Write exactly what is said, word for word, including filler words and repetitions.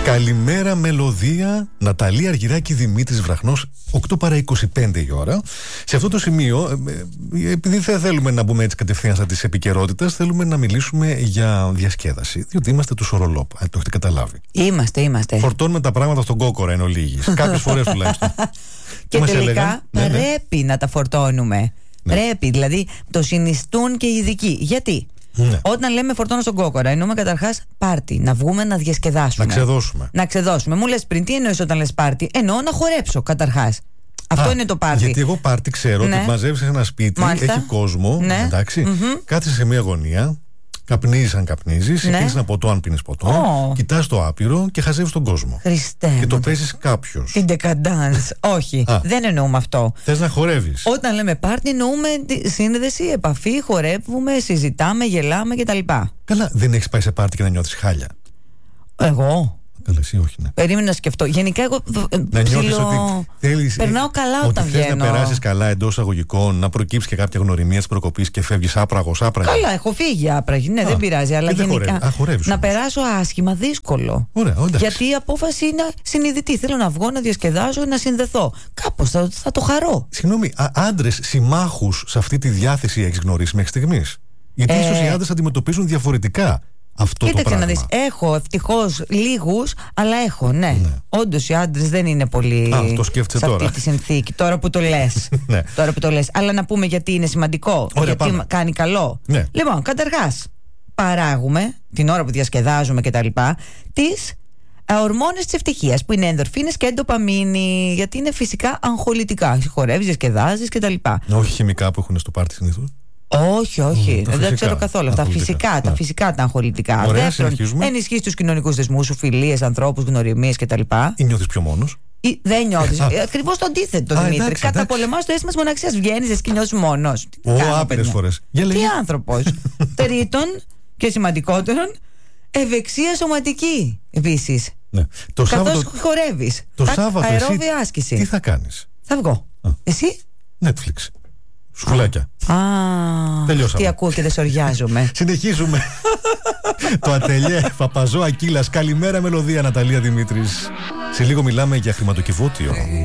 Καλημέρα μελωδία, Ναταλία Αργυράκη, Δημήτρης Βραχνός, οκτώ παρά είκοσι πέντε η ώρα. Σε αυτό το σημείο, επειδή δεν θέλουμε να μπούμε έτσι κατευθείαν στα της επικαιρότητας, θέλουμε να μιλήσουμε για διασκέδαση. Διότι είμαστε του Σορολόπ, αν το έχετε καταλάβει. Είμαστε, είμαστε. Φορτώνουμε τα πράγματα στον κόκορα εν ολίγης. Κάποιες φορές τουλάχιστον. Και τελικά έλεγαν, πρέπει ναι, ναι. να τα φορτώνουμε. Ναι. Πρέπει, δηλαδή το συνιστούν και οι ειδικοί. Γιατί? Ναι. Όταν λέμε φορτώνω στον κόκορα, εννοούμε καταρχάς πάρτι. Να βγούμε να διασκεδάσουμε. Να ξεδώσουμε. Να ξεδώσουμε. Μου λες πριν, τι εννοείς όταν λες πάρτι? Εννοώ να χορέψω καταρχάς. Αυτό Α, είναι το πάρτι. Γιατί εγώ πάρτι ξέρω ναι. ότι μαζεύεις ένα σπίτι, Μάλιστα. έχει κόσμο. Ναι. Εντάξει, mm-hmm. κάθεσαι σε μια γωνία, καπνίζεις αν καπνίζεις, ναι. πίνεις ένα ποτό αν πίνεις ποτό, oh. κοιτάς το άπειρο και χαζεύεις τον κόσμο. Χριστέ. Και το παίζεις κάποιος. Την decadence. Όχι, Α. δεν εννοούμε αυτό. Θες να χορεύεις. Όταν λέμε πάρτι, εννοούμε σύνδεση, επαφή, χορεύουμε, συζητάμε, γελάμε κτλ. Καλά, δεν έχεις πάει σε πάρτι και να νιώθεις χάλια? Εγώ. Καλά, εσύ όχι, ναι. Περίμενα να σκεφτώ. Γενικά, εγώ να νιώθεις ότι θέλεις, περνάω καλά ότι όταν βγαίνω. Θες να περάσεις καλά εντός αγωγικών, να προκύψει και κάποια γνωριμία της προκοπής και φεύγεις άπραγος, άπραγη. Καλά, έχω φύγει άπραγη. Ναι, Α, δεν πειράζει. Αλλά γενικά. Χορεύει. Α, χορεύεις, να όμως. περάσω άσχημα, δύσκολο. Ωραία, γιατί η απόφαση είναι συνειδητή. Θέλω να βγω, να διασκεδάσω, να συνδεθώ. Κάπως θα, θα το χαρώ. Συγγνώμη, άντρες συμμάχους σε αυτή τη διάθεση έχεις γνωρίσει μέχρι στιγμής? Γιατί ε... ίσως οι άντρες αντιμετωπίζουν διαφορετικά αυτό Κοίταξε το πράγμα. να δεις, έχω ευτυχώς λίγους, αλλά έχω, ναι. ναι. Όντως οι άντρες δεν είναι πολύ Α, το σκέφτεσαι σε τώρα. αυτή τη συνθήκη. Τώρα που το λες. ναι. Τώρα που το λες. Αλλά να πούμε γιατί είναι σημαντικό. Ωραία, γιατί πάμε. κάνει καλό. Ναι. Λοιπόν, καταρχάς, παράγουμε την ώρα που διασκεδάζουμε κτλ. Τις ορμόνες της ευτυχίας, που είναι ενδορφίνες και ντοπαμίνη, γιατί είναι φυσικά αγχολητικά. Χορεύεις, διασκεδάζεις κτλ. Όχι χημικά που έχουν στο πάρτι συνήθως. Όχι, όχι. Mm, δεν ξέρω καθόλου. Αυτά φυσικά, ναι. τα φυσικά τα αγχολητικά. Δεύτερον, ενισχύεις τους κοινωνικούς δεσμούς σου, φιλίες, ανθρώπους, γνωριμίες κτλ. Ή νιώθεις πιο μόνος? Ή δεν νιώθεις. Ακριβώς το αντίθετο, Α, Δημήτρη. εντάξει, Καταπολεμάς το αίσθημα της μοναξιάς. Βγαίνεις εσύ και νιώθεις μόνος. Ω, άπειρες φορές. Τι άνθρωπος. Τρίτον και σημαντικότερον, ευεξία σωματική επίσης. Ναι. Καθώς Σάββατο... χορεύεις. Το Σάββατο αερόβια άσκηση. Τι θα κάνεις? Θα βγω. Α. Εσύ? Netflix. Σκουλάκια. Α, τελειώσαμε. Τι ακούω και δεν σοριάζομαι. Συνεχίζουμε. Το ατελιέ Παπαζό Ακύλας. Καλημέρα μελωδία, Ναταλία Δημήτρης. Σε λίγο μιλάμε για χρηματοκιβώτιο.